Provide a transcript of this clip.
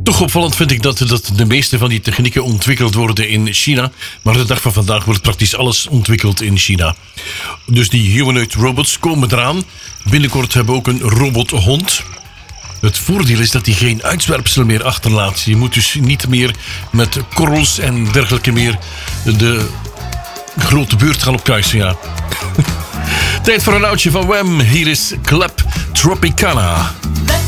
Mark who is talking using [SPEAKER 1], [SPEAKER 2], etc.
[SPEAKER 1] Toch opvallend vind ik dat de meeste van die technieken ontwikkeld worden in China. Maar de dag van vandaag wordt praktisch alles ontwikkeld in China. Dus die humanoid robots komen eraan. Binnenkort hebben we ook een robothond. Het voordeel is dat hij geen uitzwerpsel meer achterlaat. Je moet dus niet meer met korrels en dergelijke meer de grote buurt gaan opkuisen. Ja. Tijd voor een oudje van Wham. Hier is Clap Tropicana.